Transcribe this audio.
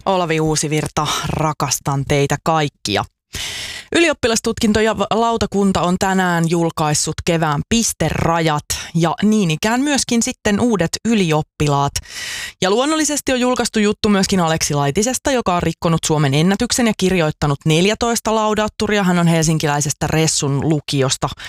Olavi Uusivirta, rakastan teitä kaikkia. Ylioppilastutkintoja lautakunta on tänään julkaissut kevään pisterajat ja niin ikään myöskin sitten uudet ylioppilaat. Ja luonnollisesti on julkaistu juttu myöskin Aleksi Laitisesta, joka on rikkonut Suomen ennätyksen ja kirjoittanut 14 laudaatturia. Hän on helsinkiläisestä Ressun lukiosta